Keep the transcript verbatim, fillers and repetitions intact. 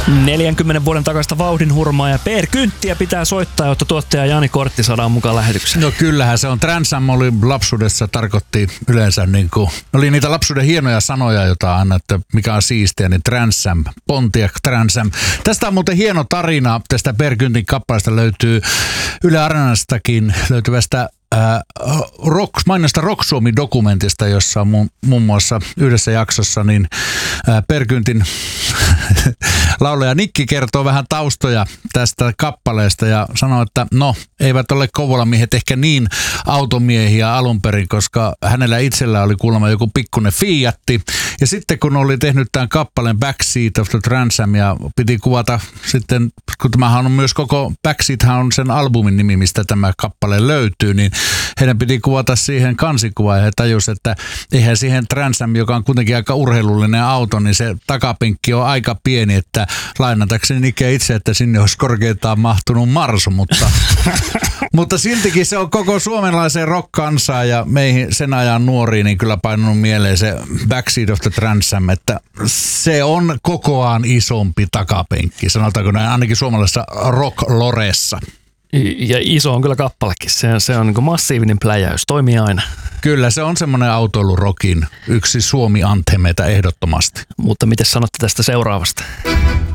neljänkymmenen vuoden takaista vauhdin hurmaa ja Per Kynttiä pitää soittaa, jotta tuottaja Jani Kortti saadaan mukaan lähetykseen. No kyllähän se on. Trans Am oli lapsuudessa, tarkoitti yleensä niin kuin, oli niitä lapsuuden hienoja sanoja, joita aina, että mikä on siistiä, niin Trans Am, Pontiac Trans Am. Tästä on muuten hieno tarina, tästä Per Kyntin kappaleesta löytyy Yle Areenastakin löytyvästä Äh, rock, mainiosta Rock Suomi-dokumentista, jossa on muun, muun muassa yhdessä jaksossa niin äh, Per Kyntin laulaja Nikki kertoo vähän taustoja tästä kappaleesta ja sanoo, että no, eivät ole Kouvolamiehet ehkä niin automiehiä alun perin, koska hänellä itsellä oli kuulemma joku pikkuinen Fiatti. Ja sitten kun oli tehnyt tämän kappaleen Backseat of the Trans Am ja piti kuvata sitten, kun tämähän on myös koko, Backseathan on sen albumin nimi, mistä tämä kappale löytyy, niin heidän piti kuvata siihen kansikuvaa ja he tajusivat, että eihän siihen Trans Am, joka on kuitenkin aika urheilullinen auto, niin se takapenkki on aika pieni, että lainatakseni Nike itse, että sinne olisi korkeintaan mahtunut Marsu, mutta, mutta siltikin se on koko suomalaisen rock-kansaa ja meihin sen ajan nuoriin niin kyllä painunut mieleen se Backseat of the Trans Am, että se on kokoaan isompi takapenkki, sanotaanko näin, ainakin suomalaisessa rock-loressa. Ja iso on kyllä kappalekin. Se, se on niin kuin massiivinen pläjäys. Toimii aina. Kyllä, se on semmoinen autoilurokin yksi Suomi-anthemeita ehdottomasti. Mutta miten sanotte tästä seuraavasta?